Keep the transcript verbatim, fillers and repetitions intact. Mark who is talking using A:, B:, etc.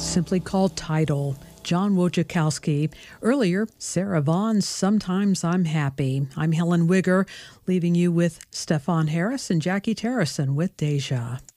A: simply called Tidal. John Wojciechowski. Earlier, Sarah Vaughan's Sometimes I'm Happy. I'm Helen Wigger, leaving you with Stefan Harris and Jackie Terrison with Deja.